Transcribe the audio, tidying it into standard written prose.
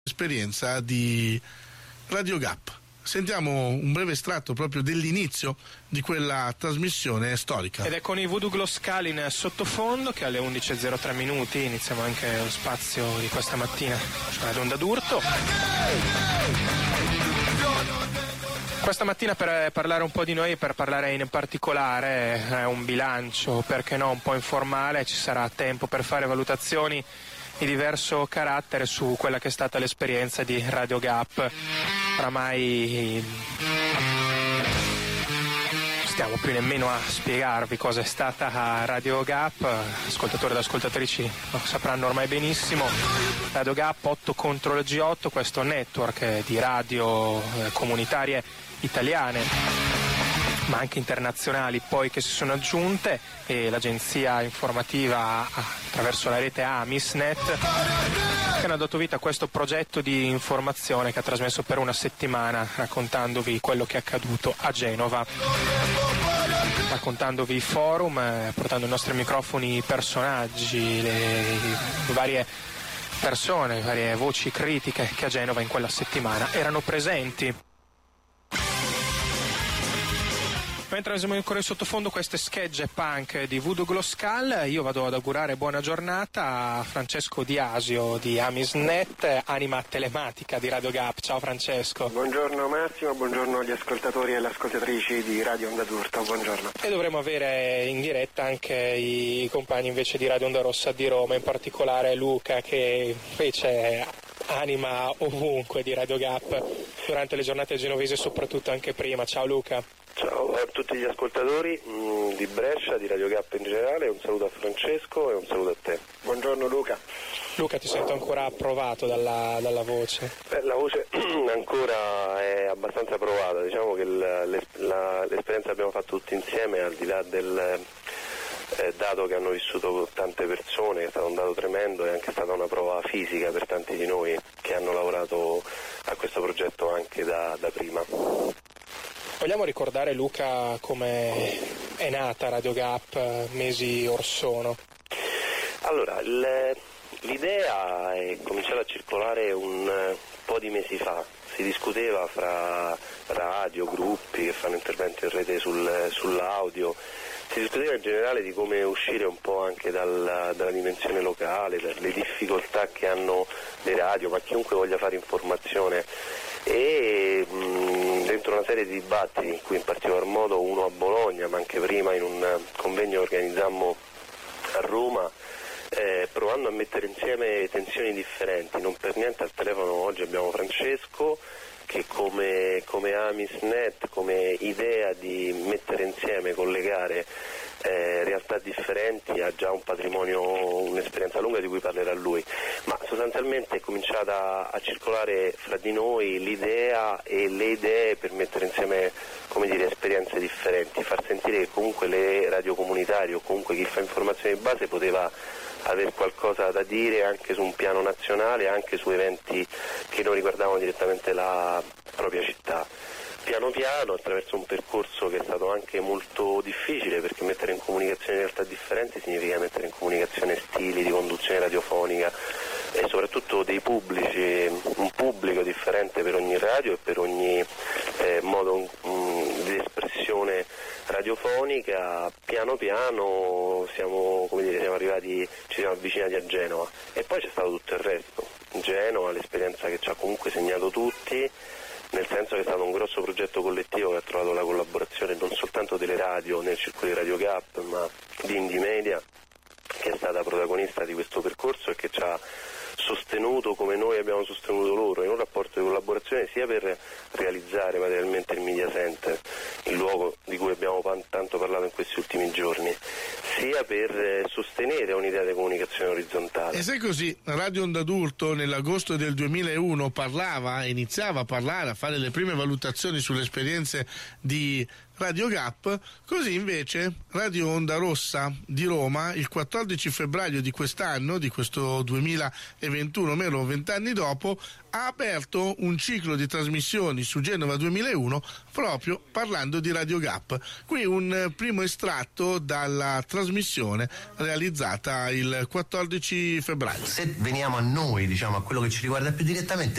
Esperienza di Radio Gap. Sentiamo un breve estratto proprio dell'inizio di quella trasmissione storica. Ed è con i Voodoo Glow Skull in sottofondo che alle 11:03 minuti iniziamo anche lo spazio di questa mattina sulla Onda d'Urto. Questa mattina per parlare un po' di noi, per parlare in particolare un bilancio, perché no, un po' informale, ci sarà tempo per fare valutazioni di diverso carattere su quella che è stata l'esperienza di Radio Gap. Oramai stiamo più nemmeno a spiegarvi cosa è stata Radio Gap, ascoltatori ed ascoltatrici lo sapranno ormai benissimo. Radio Gap 8 contro il G8, questo network di radio comunitarie italiane ma anche internazionali poi che si sono aggiunte, e l'agenzia informativa attraverso la rete Amisnet, che hanno dato vita a questo progetto di informazione che ha trasmesso per una settimana raccontandovi quello che è accaduto a Genova, raccontandovi i forum, portando ai nostri microfoni i personaggi, le varie persone, le varie voci critiche che a Genova in quella settimana erano presenti. Mentre abbiamo ancora in sottofondo queste schegge punk di Voodoo Glow Skull, io vado ad augurare buona giornata a Francesco Di Asio di Amisnet, anima telematica di Radio Gap. Ciao Francesco. Buongiorno Massimo, buongiorno agli ascoltatori e alle ascoltatrici di Radio Onda d'Urto, buongiorno. E dovremo avere in diretta anche i compagni invece di Radio Onda Rossa di Roma, in particolare Luca, che invece anima ovunque di Radio Gap durante le giornate genovesi e soprattutto anche prima. Ciao Luca. Ciao a tutti gli ascoltatori di Brescia, di Radio Gap in generale, un saluto a Francesco e un saluto a te. Buongiorno Luca. Luca, ti sento ancora approvato dalla voce? La voce ancora è abbastanza provata, diciamo che l'esperienza che abbiamo fatto tutti insieme, al di là del dato che hanno vissuto tante persone, è stato un dato tremendo, è anche stata una prova fisica per tanti di noi che hanno lavorato a questo progetto anche da prima. Vogliamo ricordare, Luca, come è nata Radio Gap mesi or sono? Allora, l'idea è cominciata a circolare un po' di mesi fa. Si discuteva fra radio, gruppi che fanno interventi in rete sull'audio, si discuteva in generale di come uscire un po' anche dalla dimensione locale, per le difficoltà che hanno le radio, ma chiunque voglia fare informazione. E dentro una serie di dibattiti, in cui in particolar modo uno a Bologna, ma anche prima in un convegno che organizzammo a Roma, provando a mettere insieme tensioni differenti. Non per niente al telefono oggi abbiamo Francesco, che come Amisnet, come idea di mettere insieme, collegare realtà differenti, ha già un patrimonio, un'esperienza lunga di cui parlerà lui, ma sostanzialmente è cominciata a circolare fra di noi l'idea e le idee per mettere insieme, come dire, esperienze differenti, far sentire che comunque le radio comunitarie o comunque chi fa informazione di base poteva avere qualcosa da dire anche su un piano nazionale, anche su eventi che non riguardavano direttamente la propria città. Piano piano, attraverso un percorso che è stato anche molto difficile, perché mettere in comunicazione realtà differenti significa mettere in comunicazione stili di conduzione radiofonica e soprattutto dei pubblici, un pubblico differente per ogni radio e per ogni modo di espressione radiofonica. Piano piano siamo arrivati, ci siamo avvicinati a Genova e poi c'è stato tutto il resto. Genova, l'esperienza che ci ha comunque segnato tutti, nel senso che è stato un grosso progetto collettivo che ha trovato la collaborazione non soltanto delle radio nel circuito di Radio Gap, ma di Indie Media, che è stata protagonista di questo percorso e che ci ha sostenuto come noi abbiamo sostenuto loro, in un rapporto di collaborazione sia per realizzare materialmente il Media Center, il luogo di cui abbiamo tanto parlato in questi ultimi giorni, sia per sostenere un'idea di comunicazione orizzontale. E se così Radio Onda d'Urto nell'agosto del 2001 iniziava a parlare, a fare le prime valutazioni sulle esperienze di Radio Gap. Così invece Radio Onda Rossa di Roma il 14 febbraio di quest'anno, di questo 2021, meno 20 anni dopo, ha aperto un ciclo di trasmissioni su Genova 2001 proprio parlando di Radio Gap. Qui un primo estratto dalla trasmissione realizzata il 14 febbraio. Se veniamo a noi, diciamo a quello che ci riguarda più direttamente,